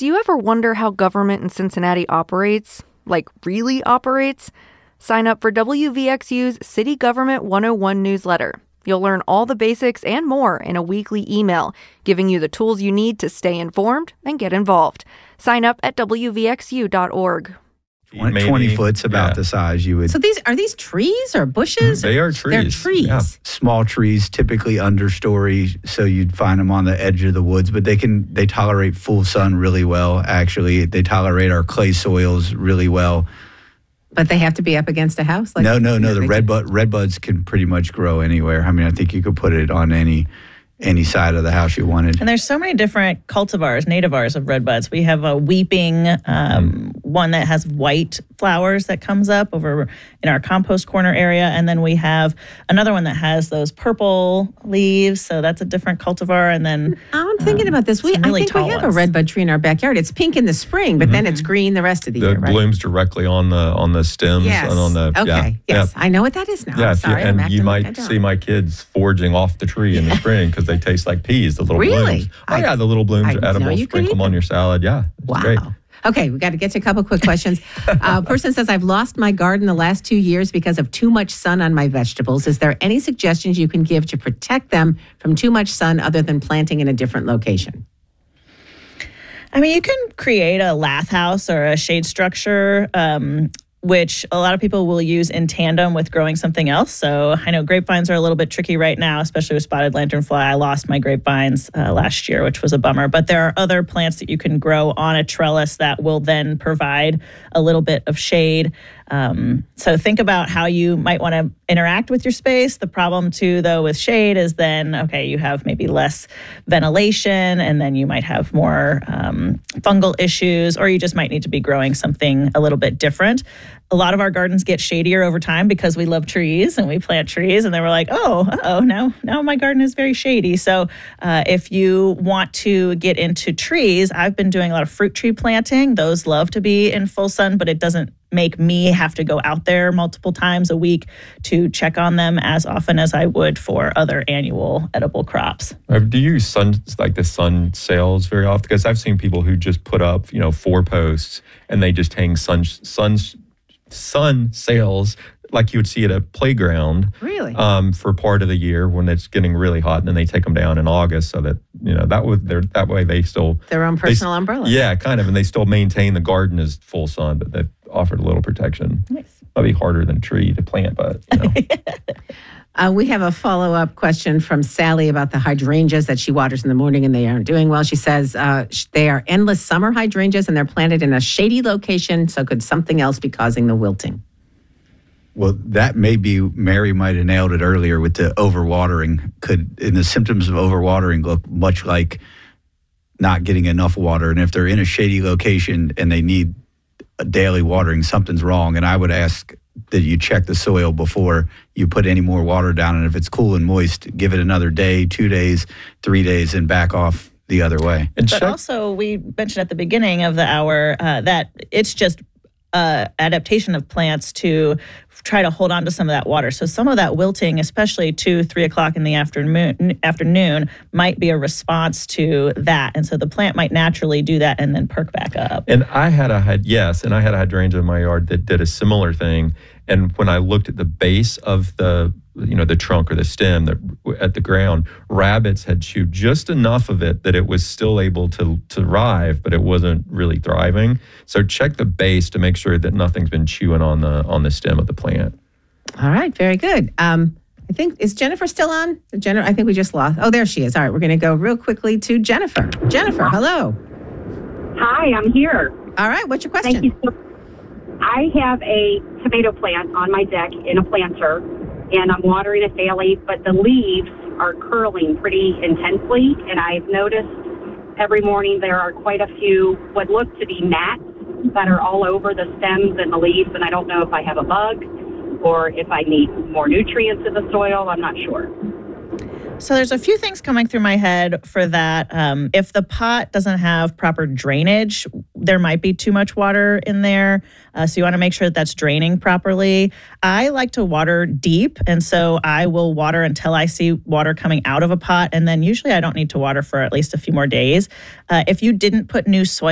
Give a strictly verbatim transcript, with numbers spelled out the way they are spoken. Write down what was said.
Do you ever wonder how government in Cincinnati operates? Like, really operates? Sign up for W V X U's City Government one oh one newsletter. You'll learn all the basics and more in a weekly email, giving you the tools you need to stay informed and get involved. Sign up at W V X U dot org. Maybe, twenty foot's about yeah. the size you would. So these are these trees or bushes? They are trees. They're trees. Yeah. Small trees, typically understory, so you'd find them on the edge of the woods. But they can they tolerate full sun really well. Actually, they tolerate our clay soils really well. But they have to be up against a house. Like no, no, no. The red bud red buds can pretty much grow anywhere. I mean, I think you could put it on any. any side of the house you wanted. And there's so many different cultivars, nativars of red buds. We have a weeping um, mm. one that has white flowers that comes up over in our compost corner area. And then we have another one that has those purple leaves. So that's a different cultivar. And then I'm thinking um, about this. We really I think we have ones. a red bud tree in our backyard. It's pink in the spring, but mm-hmm. then it's green the rest of the the year, right? It blooms directly on the on the stems. Yes. And on the, okay. Yeah. Yes. Yeah. I know what that is now. Yeah. I'm sorry. You, and I'm you might see my kids foraging off the tree in the spring because they taste like peas, the little really? blooms. Oh, I, yeah, the little blooms I are edible. Sprinkle them on your salad. Yeah, it's wow. great. Okay, we got to get to a couple quick questions. Uh, person says, I've lost my garden the last two years because of too much sun on my vegetables. Is there any suggestions you can give to protect them from too much sun other than planting in a different location? I mean, you can create a lath house or a shade structure, um, which a lot of people will use in tandem with growing something else. So I know grapevines are a little bit tricky right now, especially with spotted lanternfly. I lost my grapevines uh, last year, which was a bummer. But there are other plants that you can grow on a trellis that will then provide a little bit of shade. Um, so think about how you might want to interact with your space. The problem too, though, with shade is then, okay, you have maybe less ventilation and then you might have more um, fungal issues, or you just might need to be growing something a little bit different. A lot of our gardens get shadier over time because we love trees and we plant trees, and then we're like, oh, uh-oh, now, now my garden is very shady. So uh, if you want to get into trees, I've been doing a lot of fruit tree planting. Those love to be in full sun, but it doesn't make me have to go out there multiple times a week to check on them as often as I would for other annual edible crops. Uh, do you use sun, like the sun sails very often? Because I've seen people who just put up, you know, four posts and they just hang sun sun sun sails like you would see at a playground. Really? Um, for part of the year when it's getting really hot, and then they take them down in August so that, you know, that would they're that way they still their own personal they, umbrella. Yeah, kind of, and they still maintain the garden as full sun, but they've offered a little protection. Nice. Might be harder than a tree to plant, but you know. Uh, we have a follow-up question from Sally about the hydrangeas that she waters in the morning and they aren't doing well. She says uh, they are endless summer hydrangeas and they're planted in a shady location. So could something else be causing the wilting? Well, that may be, Mary might have nailed it earlier with the overwatering. Could, and the symptoms of overwatering look much like not getting enough water. And if they're in a shady location and they need a daily watering, something's wrong. And I would ask that you check the soil before you put any more water down. And if it's cool and moist, give it another day, two days, three days, and back off the other way. And but check- also, we mentioned at the beginning of the hour uh, that it's just uh, adaptation of plants to try to hold on to some of that water. So some of that wilting, especially two, three o'clock in the afternoon, afternoon, might be a response to that. And so the plant might naturally do that and then perk back up. And I had a had yes, and I had a hydrangea in my yard that did a similar thing. And when I looked at the base of the, you know, the trunk or the stem that at the ground, rabbits had chewed just enough of it that it was still able to to thrive, but it wasn't really thriving. So check the base to make sure that nothing's been chewing on the on the stem of the plant. All right, very good. Um, I think, is Jennifer still on? Jennifer, I think we just lost. Oh, there she is. All right, we're going to go real quickly to Jennifer. Jennifer, hello. Hi, I'm here. All right, what's your question? Thank you so I have a tomato plant on my deck in a planter, and I'm watering it daily, but the leaves are curling pretty intensely, and I've noticed every morning there are quite a few what look to be gnats that are all over the stems and the leaves, and I don't know if I have a bug or if I need more nutrients in the soil. I'm not sure. So there's a few things coming through my head for that. Um, if the pot doesn't have proper drainage, there might be too much water in there. Uh, so you want to make sure that that's draining properly. I like to water deep, and so I will water until I see water coming out of a pot, and then usually I don't need to water for at least a few more days. Uh, if you didn't put new soil